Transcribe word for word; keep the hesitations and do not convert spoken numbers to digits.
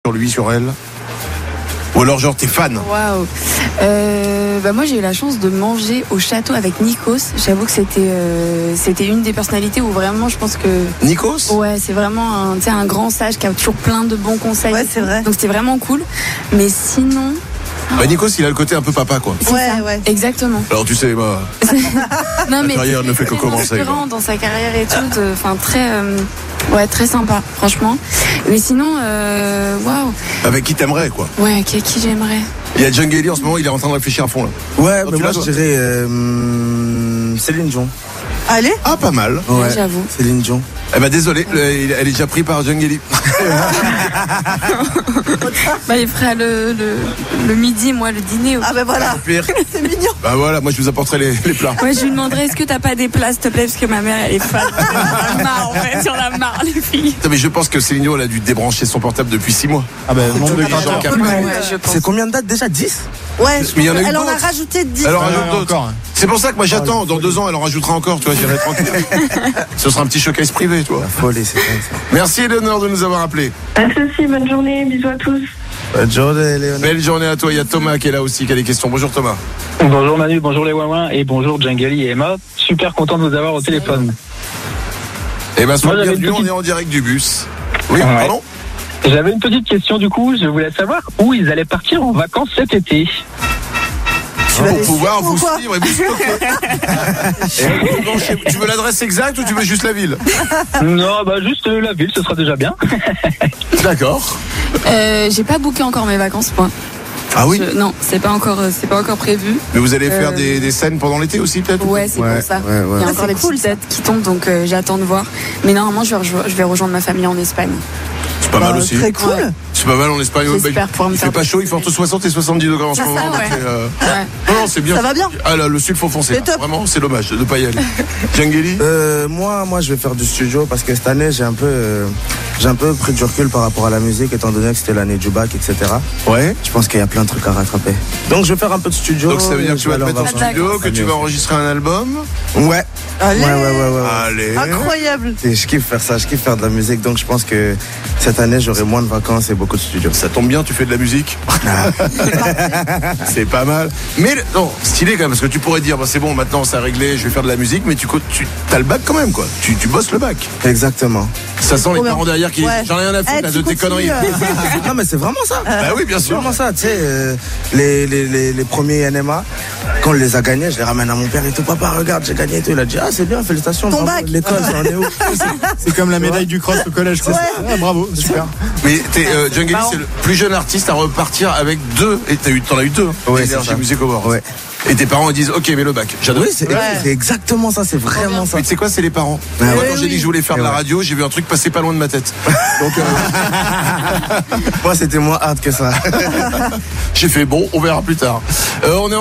Sur lui, sur elle? Ou alors genre t'es fan? Waouh. Euh, bah moi j'ai eu la chance de manger au château avec Nikos. J'avoue que c'était euh, c'était une des personnalités où vraiment je pense que Nikos? Ouais, c'est vraiment un, tu sais, un grand sage qui a toujours plein de bons conseils. Ouais, c'est vrai. Donc c'était vraiment cool. Mais sinon. Bah Nikos il a le côté un peu papa quoi. C'est Ouais, ça. ouais. Exactement. Alors tu sais bah, Non, la mais carrière ne fait que très commencer. inspirant dans sa carrière et tout. Enfin très euh, ouais très sympa franchement. Mais sinon euh, waouh. Avec qui t'aimerais quoi? Ouais, qui, qui j'aimerais. Il y a Djangeli en ce moment, il est en train de réfléchir à fond là. Ouais, Oh, mais tu moi l'as, je toi dirais euh, Céline Dion. Allez. Ah pas mal. Ouais, j'avoue. Céline Dion. Eh bah désolé, elle est déjà prise par Djangeli. Bah il fera le, le, le midi, moi le dîner. Ah ben voilà. Pire. C'est mignon. Bah voilà, moi je vous apporterai les, les plats. Ouais, je lui demanderais est-ce que t'as pas des plats, s'il te plaît, parce que ma mère elle est fan. On a marre en fait, on a marre les filles. Non, mais je pense que Céline Dion elle a dû débrancher son portable depuis six mois. Ah ben, nombre de Ah, gradins. donc, après- Ouais, je pense. C'est combien de dates déjà? dix? Ouais, je Mais il y en a pense eu qu'elle en a d'autres. rajouté dix. Alors Ouais, rajoute ouais, d'autres. encore, hein. C'est pour ça que moi j'attends, dans deux ans elle en rajoutera encore, tu vois, j'irai tranquille. Ce sera un petit showcase privé, tu vois. La folie, c'est ça. Merci Léonore de nous avoir appelé. Pas de soucis, bonne journée, bisous à tous. Bonne journée, Léonard. Belle journée à toi, il y a Thomas qui est là aussi, qui a des questions. Bonjour Thomas. Bonjour Manu, bonjour les Wawins et bonjour Djangeli et Emma. Super content de vous avoir au téléphone. Eh ben sois Moi, j'avais bienvenue, une on petite- est en direct du bus. Oui, Ouais. pardon? J'avais une petite question du coup, je voulais savoir où ils allaient partir en vacances cet été. Tu vas Pour les pouvoir suivre ou vous quoi suivre et vous stocker. Et bon, chez- tu veux l'adresse exacte ou tu veux juste la ville? Non, bah juste euh, la ville, ce sera déjà bien. D'accord. Euh, j'ai pas booké encore mes vacances, moi. Ah oui? Je- non, c'est pas encore, euh, c'est pas encore prévu. Mais vous allez faire Euh, des, des scènes pendant l'été aussi peut-être? Ouais, c'est Ouais, pour ça. ouais, ouais. Il y a Ah, encore c'est des cool, petites dates qui tombent, donc euh, j'attends de voir. Mais normalement, je vais, rejo- je vais rejoindre ma famille en Espagne. C'est pas Bah, mal aussi. Très cool. Ouais. C'est pas mal en Espagne. J'espère pouvoir me Il fait faire pas chaud, il fait entre soixante et soixante-dix degrés en ce C'est moment. ça, donc, ouais. euh, Ouais. Non, non, c'est bien. Ça va bien. Ah là, le sud faut foncer. C'est là. top. Vraiment, c'est dommage de pas y aller. Djangeli? Euh, moi, moi, je vais faire du studio parce que cette année, j'ai un peu, euh, j'ai un peu pris du recul par rapport à la musique, étant donné que c'était l'année du bac, et cetera. Ouais. Je pense qu'il y a plein de trucs à rattraper. Donc, je vais faire un peu de studio. Donc ça veut dire que et tu vas je te vais mettre en aller en studio, vacances. que tu vas enregistrer un album. Ouais. Allez. Ouais, ouais, ouais, ouais. Allez. Incroyable. Et je kiffe faire ça, je kiffe faire de la musique, donc je pense que cette année j'aurai moins de vacances et beaucoup de studios. Ça tombe bien, tu fais de la musique. C'est pas mal. Mais non, stylé quand même, parce que tu pourrais dire, bah, c'est bon, maintenant c'est réglé, je vais faire de la musique, mais tu, tu as le bac quand même, quoi. Tu, tu bosses le bac. Exactement. Ça sent les Trop bien. parents derrière qui Ouais. disent, j'en ai rien à foutre Eh, là, tu de tes continues, conneries. euh. Non mais c'est vraiment ça. Bah oui, bien C'est sûr. vraiment ça, tu sais, euh, les, les, les, les premiers N M A, quand on les a gagnés, je les ramène à mon père et tout, papa regarde, j'ai gagné et tout. Il a dit, ah c'est bien, félicitations. Ton bravo, bac. L'école, ça en est où? C'est comme la médaille du cross au collège. quoi. Ouais. Ah, bravo, super. Mais t'es, euh, Djangeli, c'est le plus jeune artiste à repartir avec deux, et t'as eu, t'en as eu deux, hein, Ouais, Energy c'est ça. Music Awards. Ouais. Et tes parents ils disent, ok, mais le bac, j'adore. Oui, c'est Ouais. c'est exactement ça, c'est vraiment ça. Mais tu sais quoi, c'est les parents. Ah Moi, ouais. quand j'ai dit que je voulais faire de la Ouais. radio, j'ai vu un truc passer pas loin de ma tête. Donc, euh, Moi c'était moins hard que ça. j'ai fait bon, on verra plus tard. Euh, on est en